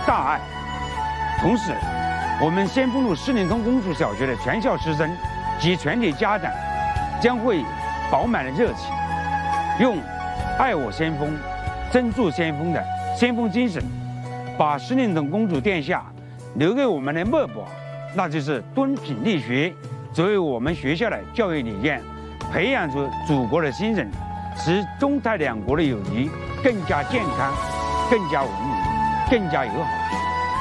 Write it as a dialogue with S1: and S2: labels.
S1: 大爱。同时，我们先锋路士林通公主小学的全校师生及全体家长将会饱满了热情，用爱我先锋、珍助先锋的先锋精神，把士林通公主殿下留给我们的墨宝，那就是敦品力学，作为我们学校的教育理念，培养出祖国的新人，使中泰两国的友谊更加健康、更加文明、更加友好。